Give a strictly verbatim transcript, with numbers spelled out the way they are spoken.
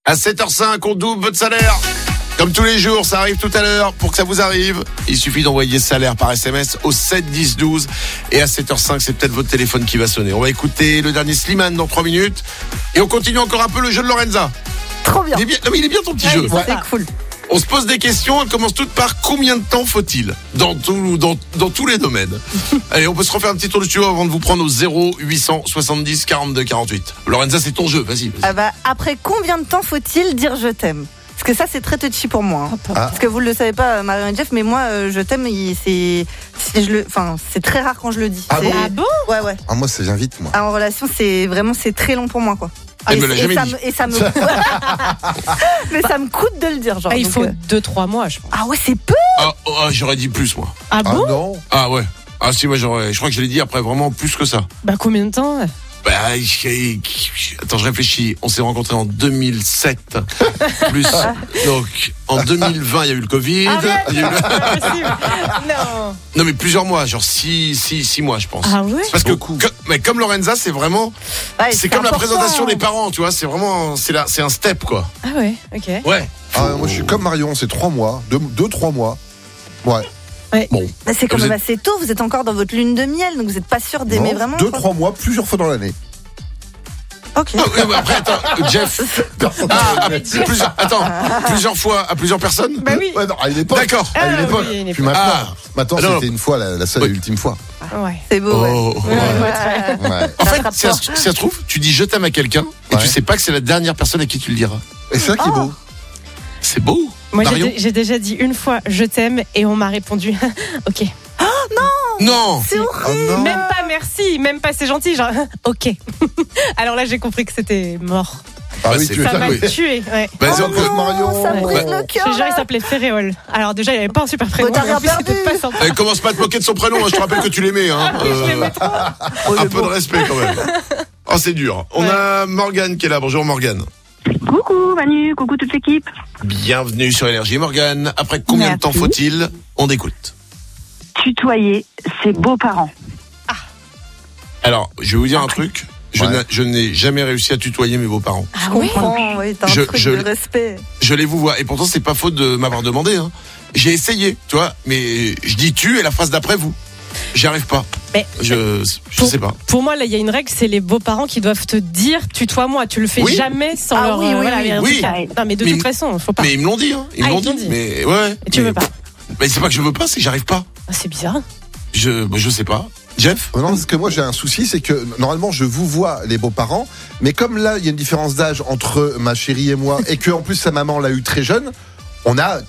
À sept heures cinq, on double votre salaire. Comme tous les jours, ça arrive tout à l'heure. Pour que ça vous arrive, il suffit d'envoyer salaire par S M S au sept dix douze. Et à sept heures cinq, c'est peut-être votre téléphone qui va sonner. On va écouter le dernier Slimane dans trois minutes. Et on continue encore un peu le jeu de Lorenza. Trop bien. Il est bien, non mais il est bien ton petit Ouais, jeu. c'est ouais. cool. On se pose des questions, elles commencent toutes par combien de temps faut-il dans, tout, dans, dans tous les domaines. Allez, on peut se refaire un petit tour du studio avant de vous prendre au zéro huit cent soixante-dix quarante-deux quarante-huit. Lorenza, c'est ton jeu, vas-y. vas-y. Ah bah, après combien de temps faut-il dire je t'aime ? Parce que ça, c'est très touchy pour moi. Hein. Ah. Parce que vous ne le savez pas, Marion et Jeff, mais moi, euh, je t'aime, il, c'est, c'est, je le, enfin, c'est très rare quand je le dis. Ah c'est, bon, ah bon Ouais, ouais. Ah, moi, ça vient vite, moi. Ah, en relation, c'est vraiment, c'est très long pour moi, quoi. Elle et, me l'a et jamais ça dit. me, et ça me, mais ça me coûte de le dire, genre. Ah, il donc, faut euh... deux trois mois, je pense. Ah ouais, c'est peu. Ah, oh, ah, j'aurais dit plus, moi. Ah Ah bon non. Ah ouais. Ah si, moi j'aurais. Je crois que je l'ai dit après vraiment plus que ça. Bah combien de temps ? Bah, je- attends, je réfléchis. On s'est rencontrés en deux mille sept. Plus. Donc, en deux mille vingt, il y a eu le Covid. Arrête, Il y a eu le- c'est pas possible. Non. Non, mais plusieurs mois, genre six, six, six mois, je pense. Ah ouais ? Parce que, que- mais comme Lorenza, c'est vraiment, Ouais, c'est comme la important. présentation des parents, tu vois. C'est vraiment, c'est là, c'est un step, quoi. Ah ouais, ok. Ouais. Ah, moi, je suis comme Marion, c'est trois mois. Deux, deux trois mois. Ouais. Bon. Bah, c'est quand Vous même êtes- assez tôt. Vous êtes encore dans votre lune de miel, donc vous n'êtes pas sûr d'aimer Non, vraiment. Deux, quoi. trois mois, plusieurs fois dans l'année. Ok. Ah, oui, mais après, attends, Jeff. Ah, ah, plusieurs, attends, plusieurs fois à plusieurs personnes. Bah oui. Ouais, non, à une époque. D'accord. À une Ah, époque. oui, à une Puis époque. maintenant, Ah. maintenant Ah, non, c'était non. une fois, la, la seule Oui. et ultime fois. Ouais. C'est beau. Ouais. Oh, ouais. Ouais. En fait, Rattrape si ça, pas. si ça se trouve, tu dis je t'aime à quelqu'un et Ouais. tu sais pas que c'est la dernière personne à qui tu le diras. Et c'est ça qui est beau. C'est beau. Moi j'ai, Marion dé- j'ai déjà dit une fois je t'aime et on m'a répondu ok. Non. C'est horrible. Oh non. Même pas merci, même pas c'est gentil, genre ok. Alors là j'ai compris que c'était mort. Ah Bah, oui, c'est tu es Ça ça, m'a oui. tué. Ouais. Bah, Oh c'est encore- non, Marion. ça me brise Ouais. le Je cœur. te jure, il là. s'appelait Ferréol. Alors déjà, il avait pas un super prénom. t'as et en rien plus, c'était perdu. pas sympa. Elle commence pas à te moquer de son prénom, hein, je te rappelle que tu l'aimais. Hein. Je Euh, l'aimais trop. Oh, un le peu de beau. respect quand même. Oh, c'est dur. On Ouais. a Morgane qui est là. Bonjour Morgane. Coucou Manu, coucou toute l'équipe. Bienvenue sur Énergie. Morgane, après combien de temps Merci. faut-il ? On écoute. Tutoyer ses beaux-parents. Alors, je vais vous dire un truc. Je, Ouais. n'ai, je n'ai jamais réussi à tutoyer mes beaux-parents. Ah Je ouais. comprends. Oui, t'as un Je- truc je- de respect. Je les vous vois. Et pourtant, c'est pas faute de m'avoir demandé. Hein. J'ai essayé, tu vois. Mais je dis tu et la phrase d'après vous. J'y arrive pas. Mais Je, je pour, sais pas. pour moi, là, il y a une règle, c'est les beaux-parents qui doivent te dire tutoie-moi. Tu le fais Oui. jamais sans Ah leur. oui, oui, voilà, oui. il y a un Oui. truc à- Non, mais de Mais- toute façon, faut pas. Mais ils me l'ont dit. Hein. Ils Ah, me l'ont ils t'ont dit. dit. Mais ouais. Et tu mais, veux pas. Mais c'est pas que je veux pas, c'est que j'arrive pas. Ah, c'est bizarre. Je, bah, je sais pas. Jeff. Non, parce que moi j'ai un souci, c'est que normalement je vous vois les beaux-parents, mais comme là il y a une différence d'âge entre ma chérie et moi, et que en plus sa maman l'a eu très jeune, on a